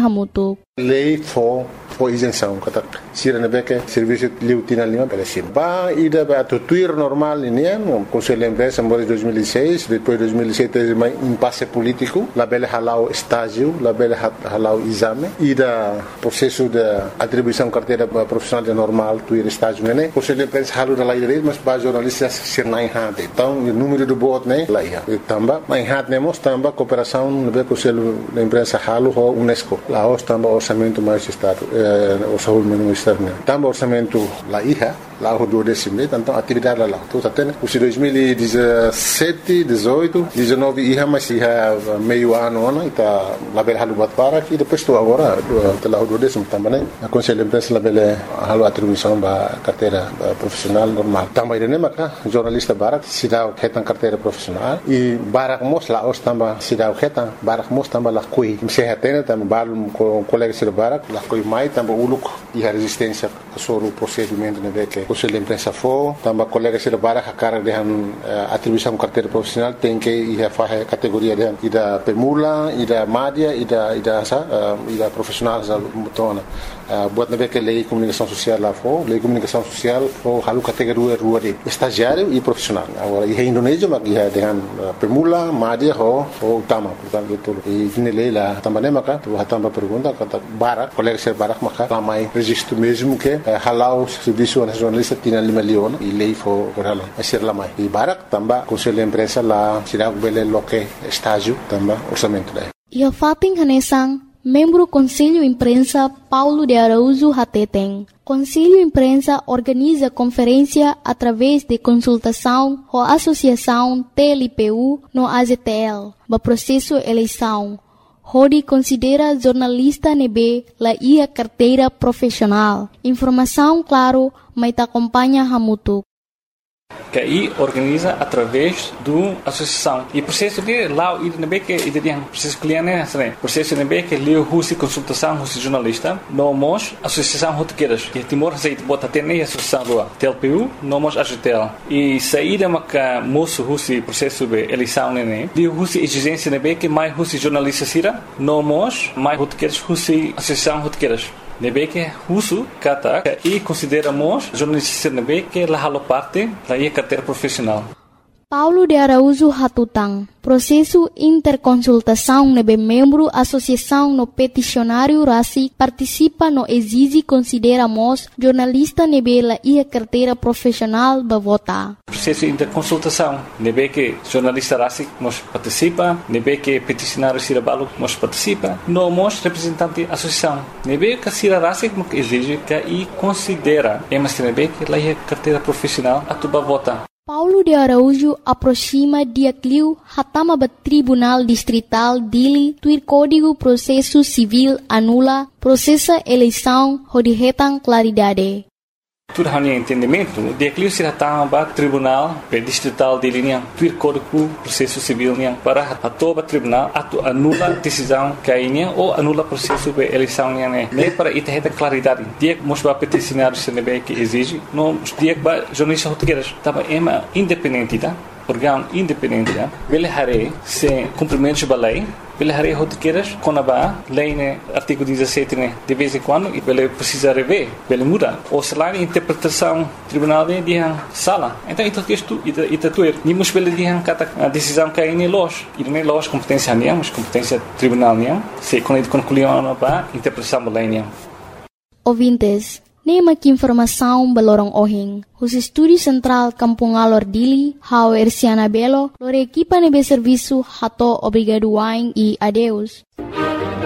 hamutuk. Lei for isenção, kata sira na beke serviço liutina lima pela sim. Ba ida ba tuir normal ini no Conselho de Empresa em 2006, depois 2007 teve um impasse político, la bela halau estágio, la bela halau exame, ida processo de atribuição carteira profissional de normal tuir estágio né. Conselho de Empresa halu da lei dele, mas ba jornalistas sirnai hade. Então o número do voto né lá ia. Tamba, mas hade nemos tamba cooperação no Conselho de Empresa halu ho UNESCO. Lá os tamba orçamento mais estado orçamento externo. Também orçamento lá ia, lá o 12º, então atividade lá. Então até os 2017, 18, 19 ia, mas ia meio ano, então lá bela halu bat para e depois estou agora lá o 12º também, né? A Conselho de Empresa lá bela halu atribuição da carteira profissional normal. Também ele maca jornalista barak sidau ketan carteira profissional e barak mos lá os também sidau ketan barak mos também lá coi. Se hatena também balum com colegas de barak lá coi mai também uluk e a resistência sobre o procedimento né que o Conselho de Empresa for também colegas de barak a cara de atribuição carteira profissional tem que ir a fazer categoria de da pemula e da média e da profissional da motona buat na que lei comunicação social lá for lei comunicação social for halu categoria rua de estagiário e profissional agora em Indonésia mas ia dengan pemula média ou utama portanto itu e nele lá também maka tu também pergunta kata barak colegas de barak maka ramai registro mesmo que halau serviço nacionalista tinha 5 milhões e lei for halau ser lamai e barak também Conselho de Empresa lá será bele loque estágio também orçamento daí Ia fating hanesang membro Conselho Imprensa Paulo de Araújo Hateteng. Conselho Imprensa organiza conferência através de consultação com a Associação TLPU no AZTL, no processo eleição. Rodi considera jornalista nebe la ia carteira profissional. Informação claro, mas te acompanha hamutuk. Que aí organiza através do associação e processo de lá e também que ele tem processo cliente né processo também que leu russo consultação russo jornalista nós associação rotequeiras que Timor sei bota tem nem associação lá TLPU nós AGTL e saída maca moço russo processo de eleição né de russo exigência também que mais russo jornalista sira nós mais rotequeiras russo associação rotequeiras nebe que russo kata e consideramos jornalista nebe que la halo parte da ia carteira profissional. Paulo de Araújo Hatutang, processo interconsultação nebe membro associação no peticionário RACI participa no exige consideramos jornalista nebe la ia carteira profissional ba vota. Processo interconsultação nebe que jornalista RACI nos participa, nebe que peticionário Sirabalo nos participa, nós representante associação nebe que Sira RACI exige que e considera mas nebe que la ia carteira profissional atuba vota. Paulo de Araújo aproxima dia cliu hatama ba Tribunal Distrital Dili tuir Código Processo Civil anula processa eleição hodihetang claridade. Tudo hanya entendimento, dia cliu se hatama ba Tribunal Distrital Dili niang tuir Código Processo Civil niang para atoba tribunal atu anula decisão kainya ou anula processo de eleição niang ne para itaheta claridade. Dia mos ba peticionário se nebe que exige, no dia ba jornalista português tava ema independente tá? Órgão independente tá? Bele hare se cumprimentos ba lei Bele hare rotequeiras quando a lei né artigo 17 né de vez em quando e bele precisa rever bele muda ou salário interpretação tribunal de sala então isto tuer nimos bele dihan kata a decisão que aí los e não é los competência nem mas competência tribunal nem se quando concluiu ba interpretação da lei nem ouvintes nema que informação balorong ohing. Os Estúdio Central Kampung Alor Dili, Hao Ersiana Belo, lore equipa nebe serviço hato obrigado wain e adeus.